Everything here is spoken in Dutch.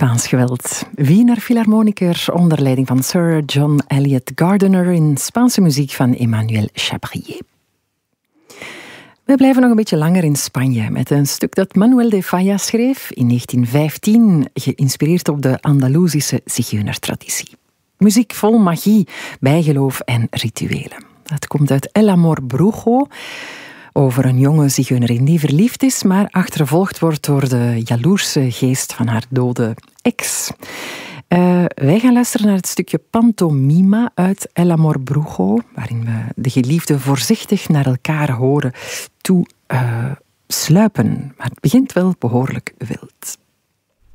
Spaans geweld. Wiener Philharmoniker onder leiding van Sir John Eliot Gardiner in Spaanse muziek van Emmanuel Chabrier. We blijven nog een beetje langer in Spanje met een stuk dat Manuel de Falla schreef in 1915, geïnspireerd op de Andalusische zigeunertraditie. Muziek vol magie, bijgeloof en rituelen. Het komt uit El Amor Brujo, over een jonge zigeunerin die verliefd is, maar achtervolgd wordt door de jaloerse geest van haar dode ex. Wij gaan luisteren naar het stukje Pantomima uit El Amor Brujo, waarin we de geliefden voorzichtig naar elkaar horen toe sluipen. Maar het begint wel behoorlijk wild.